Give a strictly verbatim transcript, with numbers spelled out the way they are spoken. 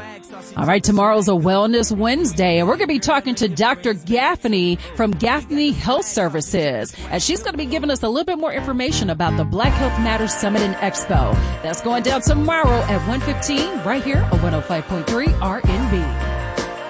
All right, tomorrow's a Wellness Wednesday, and we're going to be talking to Doctor Gaffney from Gaffney Health Services, as she's going to be giving us a little bit more information about the Black Health Matters Summit and Expo. That's going down tomorrow at one fifteen right here on one oh five point three R N B.